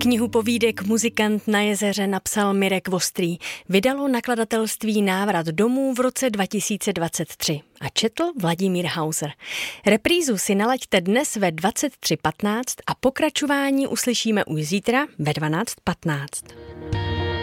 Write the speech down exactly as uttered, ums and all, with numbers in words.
Knihu povídek Muzikant na jezeře napsal Mirek Vostrý. Vydalo nakladatelství Návrat domů v roce dva tisíce dvacet tři a četl Vladimír Hauser. Reprízu si nalaďte dnes ve dvacet tři patnáct a pokračování uslyšíme už zítra ve dvanáct patnáct.